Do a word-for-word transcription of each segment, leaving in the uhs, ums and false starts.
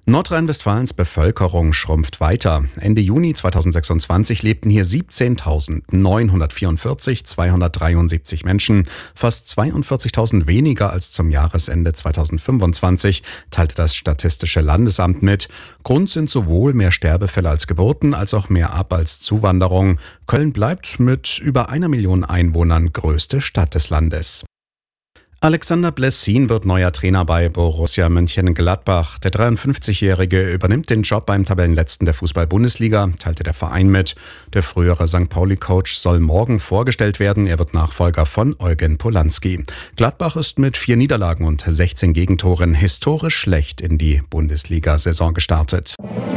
Nordrhein-Westfalens Bevölkerung schrumpft weiter. Ende Juni zweitausendsechsundzwanzig lebten hier siebzehntausendneunhundertvierundvierzig, zweihundertdreiundsiebzig Menschen, fast zweiundvierzigtausend weniger als zum Jahresende zweitausendfünfundzwanzig, teilte das Statistische Landesamt mit. Grund sind sowohl mehr Sterbefälle als Geburten als auch mehr Ab- als Zuwanderung. Köln bleibt mit über einer Million Einwohnern größte Stadt des Landes. Alexander Blessin wird neuer Trainer bei Borussia Mönchengladbach. Der dreiundfünfzigjährige übernimmt den Job beim Tabellenletzten der Fußball-Bundesliga, teilte der Verein mit. Der frühere Sankt Pauli-Coach soll morgen vorgestellt werden. Er wird Nachfolger von Eugen Polanski. Gladbach ist mit vier Niederlagen und sechzehn Gegentoren historisch schlecht in die Bundesliga-Saison gestartet.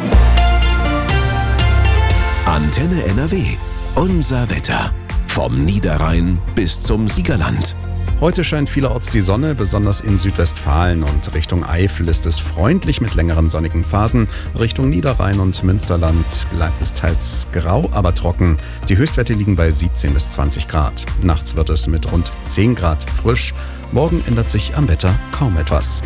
Antenne N R W. Unser Wetter. Vom Niederrhein bis zum Siegerland. Heute scheint vielerorts die Sonne, besonders in Südwestfalen und Richtung Eifel ist es freundlich mit längeren sonnigen Phasen. Richtung Niederrhein und Münsterland bleibt es teils grau, aber trocken. Die Höchstwerte liegen bei siebzehn bis zwanzig Grad. Nachts wird es mit rund zehn Grad frisch. Morgen ändert sich am Wetter kaum etwas.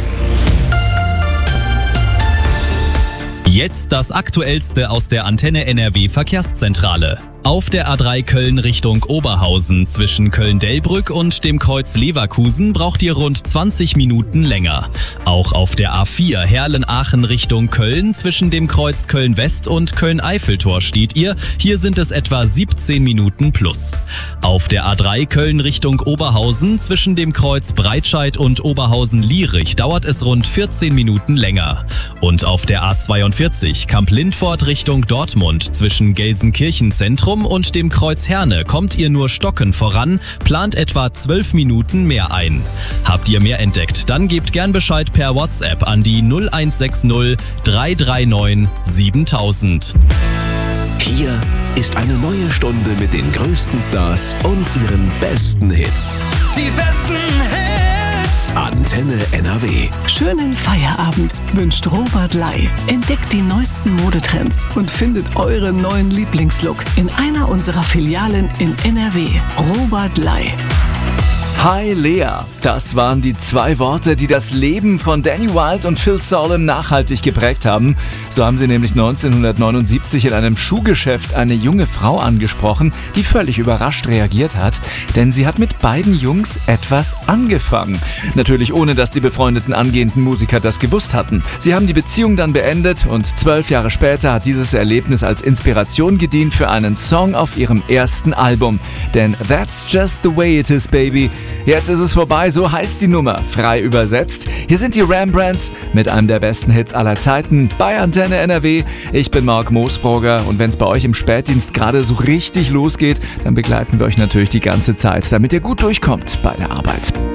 Jetzt das Aktuellste aus der Antenne N R W Verkehrszentrale. Auf der A drei Köln Richtung Oberhausen zwischen Köln-Delbrück und dem Kreuz Leverkusen braucht ihr rund zwanzig Minuten länger. Auch auf der A vier Herlen-Aachen Richtung Köln zwischen dem Kreuz Köln-West und Köln-Eiffeltor steht ihr. Hier sind es etwa siebzehn Minuten plus. Auf der A drei Köln Richtung Oberhausen zwischen dem Kreuz Breitscheid und Oberhausen-Lierich dauert es rund vierzehn Minuten länger. Und auf der A zweiundvierzig Kamp-Lindfort Richtung Dortmund zwischen Gelsenkirchen Zentrum und dem Kreuz Herne kommt ihr nur stockend voran, plant etwa zwölf Minuten mehr ein. Habt ihr mehr entdeckt, dann gebt gern Bescheid per WhatsApp an die null eins sechs null drei drei neun siebentausend. Hier ist eine neue Stunde mit den größten Stars und ihren besten Hits. Die besten Hits! Antenne N R W. Schönen Feierabend wünscht Robert Ley. Entdeckt die neuesten Modetrends und findet euren neuen Lieblingslook in einer unserer Filialen in N R W. Robert Ley. Hi Lea, das waren die zwei Worte, die das Leben von Danny Wilde und Phil Solem nachhaltig geprägt haben. So haben sie nämlich neunzehnhundertneunundsiebzig in einem Schuhgeschäft eine junge Frau angesprochen, die völlig überrascht reagiert hat, denn sie hat mit beiden Jungs etwas angefangen. Natürlich ohne, dass die befreundeten angehenden Musiker das gewusst hatten. Sie haben die Beziehung dann beendet und zwölf Jahre später hat dieses Erlebnis als Inspiration gedient für einen Song auf ihrem ersten Album. Denn That's Just the Way It Is, Baby. Jetzt ist es vorbei, so heißt die Nummer, frei übersetzt. Hier sind die Rembrandts mit einem der besten Hits aller Zeiten bei Antenne N R W. Ich bin Marc Moosbrugger und wenn es bei euch im Spätdienst gerade so richtig losgeht, dann begleiten wir euch natürlich die ganze Zeit, damit ihr gut durchkommt bei der Arbeit.